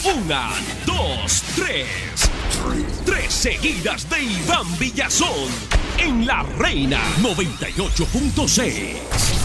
Una, dos, tres. Tres seguidas de Iván Villazón en La Reina 98.6.